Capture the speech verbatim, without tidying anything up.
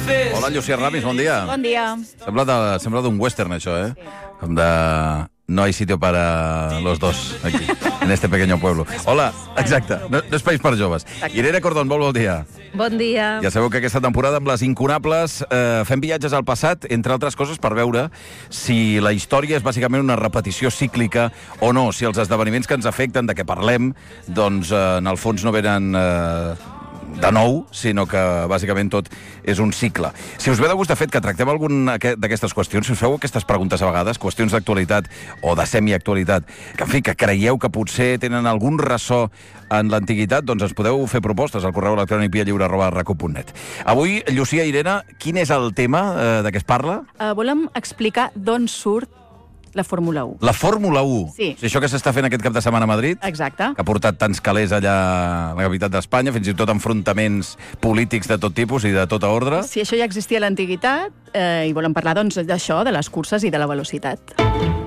Hola, Llucia Ramis, bon dia. Bon dia. Sembla de- sembla d'un western, això, eh? Com de... No hay sitio para los dos, aquí, en este pequeño pueblo. Hola, exacte, no, no és país per joves. Irene Cordón, molt bon dia. Bon dia. Ja sabeu que aquesta temporada amb les Incunables eh, fem viatges al passat, entre altres coses, per veure si la història és bàsicament una repetició cíclica o no, si els esdeveniments que ens afecten, de què parlem, doncs eh, en el fons no venen... Eh, de nou, sinó que bàsicament tot és un cicle. Si us ve de gust, de fet, que tractem algun d'aquestes qüestions, si us feu aquestes preguntes a vegades, qüestions d'actualitat o de semiactualitat, que en fi, que creieu que potser tenen algun ressò en l'antiguitat, doncs ens podeu fer propostes al correu electrònic viallliure arroba racu punt net. Avui, Llucia, Irene, quin és el tema eh, de què es parla? Uh, volem explicar d'on surt la Fórmula u. La Fórmula u. Sí. O sigui, això que s'està fent aquest cap de setmana a Madrid, Exacte. que ha portat tants calés allà a la capital d'Espanya, fins i tot enfrontaments polítics de tot tipus i de tota ordre. Si això ja existia a l'antiguitat, eh, i volem parlar doncs d'això, de les curses i de la velocitat.